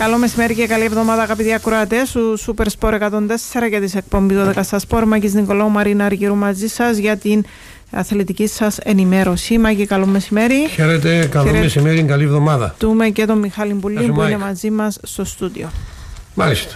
Καλό μεσημέρι και καλή εβδομάδα, αγαπητοί ακροατές του Super Sport 104 και της εκπομπής 12 στα Sport. Μάκης Νικολάου, Μαρίνα Αργυρού μαζί σας για την αθλητική σας ενημέρωση. Μάκη, καλό μεσημέρι. Χαίρετε, καλό μεσημέρι, καλή εβδομάδα. Τούμε και τον Μιχάλη Μπουλή που είναι μαζί μας στο στούντιο. Μάλιστα.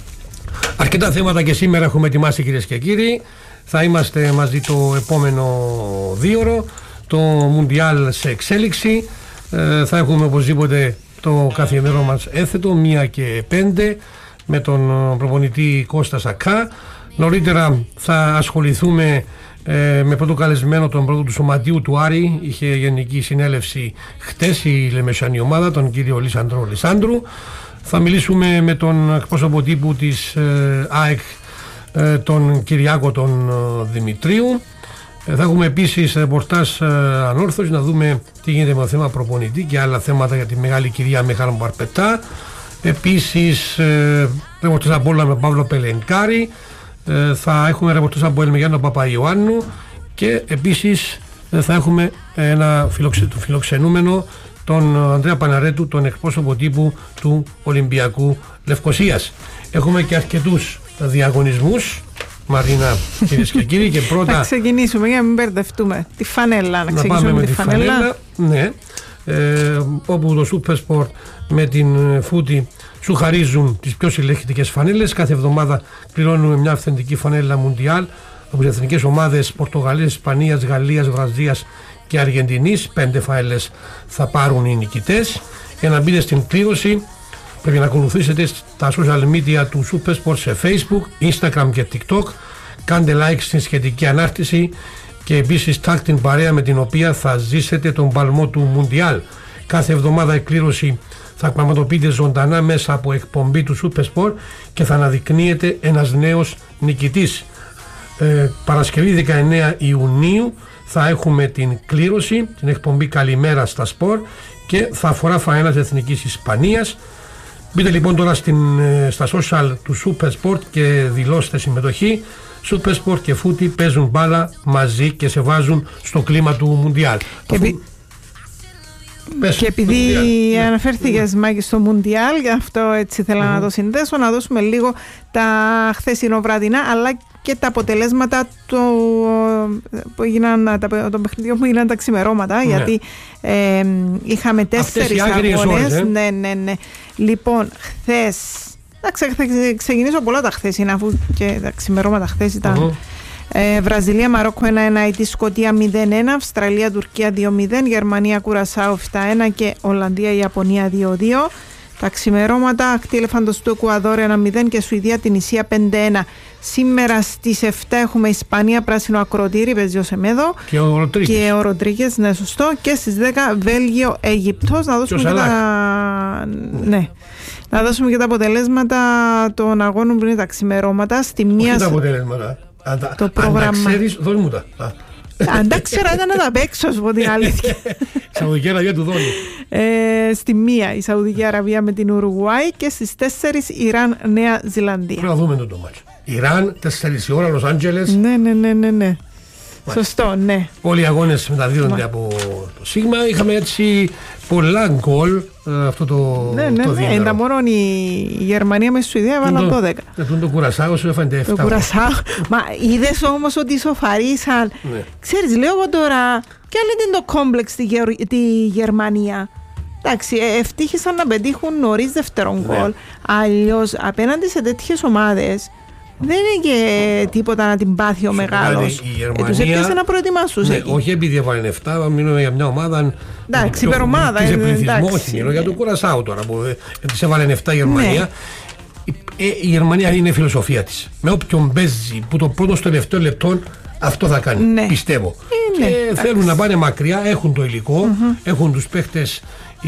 Αρκετά θέματα και σήμερα έχουμε ετοιμάσει, κυρίες και κύριοι. Θα είμαστε μαζί το επόμενο δίωρο. Το Μουντιάλ σε εξέλιξη. Θα έχουμε οπωσδήποτε το καθημερινό μας έθετο 1 και 5 με τον προπονητή Κώστα Σακά. Νωρίτερα θα ασχοληθούμε με πρώτο καλεσμένο τον πρώτο του σωματείου του Άρη. Είχε γενική συνέλευση χτες η Λεμεσανή ομάδα, τον κύριο Λισανδρό Λισάνδρου. Θα μιλήσουμε με τον εκπρόσωπο τύπου της ΑΕΚ, τον Κυριάκο τον Δημητρίου. Θα έχουμε επίσης ρεπορτάζ ανόρθωση, να δούμε τι γίνεται με το θέμα προπονητή και άλλα θέματα για τη μεγάλη κυρία Μιχάλη Μπαρπετά. Επίσης ρεπορτάζ από όλα με Παύλο Πελενκάρη. Θα έχουμε ρεπορτάζ από Ελμεγιάννο Παπαϊωάννου και επίσης θα έχουμε ένα φιλοξενούμενο, τον Ανδρέα Παναρέτου, τον εκπρόσωπο τύπου του Ολυμπιακού Λευκωσίας. Έχουμε και αρκετούς διαγωνισμούς, Μαρίνα, κυρίες και κύριοι, και πρώτα θα ξεκινήσουμε για να μην μπερδευτούμε. Τη φανέλα, να ξεκινήσουμε πάμε με τη φανέλα. Ναι, όπου το Super Sport με την Φούτη σου χαρίζουν τις πιο συλλεκτικές φανέλες. Κάθε εβδομάδα πληρώνουμε μια αυθεντική φανέλα Μουντιάλ από τις εθνικές ομάδες Πορτογαλίας, Ισπανίας, Γαλλίας, Βραζίας και Αργεντινής. 5 φανέλες θα πάρουν οι νικητές. Για να μπείτε στην κλήρωση πρέπει να ακολουθήσετε τα social media του Super Sport σε Facebook, Instagram και TikTok. Κάντε like στην σχετική ανάρτηση και επίσης tag την παρέα με την οποία θα ζήσετε τον παλμό του Μουντιάλ. Κάθε εβδομάδα η κλήρωση θα πραγματοποιείται ζωντανά μέσα από εκπομπή του Super Sport και θα αναδεικνύεται ένας νέος νικητής. Παρασκευή 19 Ιουνίου θα έχουμε την κλήρωση, την εκπομπή Καλημέρα στα Σπορ, και θα αφορά φανέλας Εθνικής Ισπανίας. Μπείτε λοιπόν τώρα στα social του Super Sport και δηλώστε συμμετοχή. Super Sport και Φούτι παίζουν μπάλα μαζί και σε βάζουν στο κλίμα του Μουντιάλ. Και επειδή αναφέρθηκες, Μάκη, στο Μουντιάλ, γι' αυτό έτσι ήθελα να το συνδέσω, να δώσουμε λίγο τα χθεσινοβραδινά αλλά και τα αποτελέσματα των παιχνιδιών που έγιναν τα ξημερώματα, γιατί είχαμε 4 αγώνες. Ναι. Λοιπόν, χθες, θα ξεκινήσω πολλά τα χθεσινά, αφού και τα ξημερώματα χθες ήταν Βραζιλία Μαρόκο 1-1, Αιτή Σκωτία 0-1, Αυστραλία Τουρκία 2-0, Γερμανία Κουρασάου 7-1 και Ολλανδία Ιαπωνία 2-2. Τα ξημερώματα, Ακτή Ελεφάντος του Εκουαδόρ 1-0 και Σουηδία Τινησία 5-1. Σήμερα στις 7 έχουμε Ισπανία Πράσινο Ακροτήρι, παίζει ο Σεμέδο και ο Ροντρίγκες, ναι, σωστό. Και στις 10 Βέλγιο Αίγυπτος. Να δώσουμε και τα αποτελέσματα των αγώνων που είναι τα ξημερώματα. Στη μία. Όχι τα αποτελέσματα. Το πρόγραμμα. Αν τα ξέρεις, δώσ' μου τα. Αν τα ξέρα ήταν να τα παίξω, σου πω την αλήθεια. Σαουδική Αραβία του Δόνη. Στη μία η Σαουδική Αραβία με την Ουρουγουάη και στις 4 Ιράν Νέα Ζηλανδία. Πρέπει να δούμε το μάτσο. Ιράν, 4 η ώρα, Λος Άντζελες. Ναι. Σωστό, ναι. Όλοι οι αγώνες μεταδίδονται από το Σίγμα. Είχαμε έτσι πολλά γκολ αυτό το διήμερο. Ήταν μόνο η Γερμανία με τη Σουηδία έβαλαν 12. Το Κουρασάο σου έφανε 7. Το Κουρασάο. Μα είδες όμως ότι ισοφαρίσαν. Ξέρεις, λέω εγώ τώρα, ποια είναι το κόμπλεξ τη Γερμανία. Εντάξει, ευτύχησαν να πετύχουν νωρίς δεύτερον γκολ. Αλλιώς απέναντι σε τέτοιες ομάδες δεν είναι και τίποτα να την πάθει ο μεγάλος. Τους έπιασε να προετοιμάσουν. Ναι, όχι επειδή έβαλαν 7, μιλούμε για μια ομάδα. Εντάξει, υπερομάδα. Είχε πληθυσμό, όχι, μιλώ για το Κουρασάο τώρα που της έβαλαν 7 η Γερμανία. Η Γερμανία είναι η φιλοσοφία της. Με όποιον παίζει που το πρώτο στο τελευταίο λεπτό αυτό θα κάνει, πιστεύω. Και θέλουν να πάνε μακριά, έχουν το υλικό, έχουν τους παίχτες.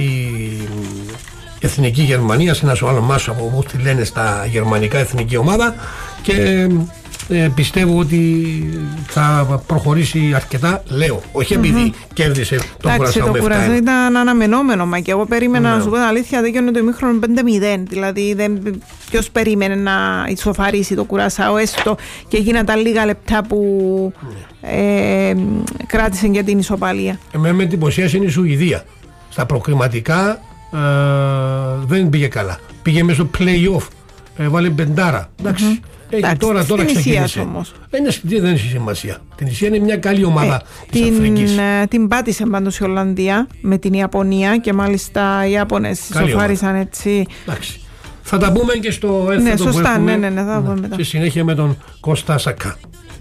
Η Εθνική Γερμανία, σε ένα άλλο μάσο από όπως τη λένε στα γερμανικά, εθνική ομάδα, και πιστεύω ότι θα προχωρήσει αρκετά, λέω, όχι επειδή κέρδισε το Κουρασάο με 7. Το Κουρασάο ήταν αναμενόμενο, μα και εγώ περίμενα να σου πω την αλήθεια, δεν το ημίχρονο 5-0, δηλαδή ποιος περίμενε να ισοφαρίσει το Κουρασάο, έστω και έγιναν τα λίγα λεπτά που κράτησε για την ισοπαλία. Με εντυπωσίασε η Σουηδία στα προκριματικά. Δεν πήγε καλά. πήγε μέσα στο play-off, βάλε πεντάρα. Εντάξει. Τώρα ξεκίνησε. Δεν έχει σημασία. Την Ισία είναι μια καλή ομάδα της Αφρικής. Την πάτησε πάντως η Ολλανδία με την Ιαπωνία και μάλιστα οι Ιάπωνες σοφάρισαν έτσι. Εντάξει. Θα τα πούμε και στο ένθετο που έχουμε. Θα τα πούμε μετά. Στη συνέχεια με τον Κώστα Σακά.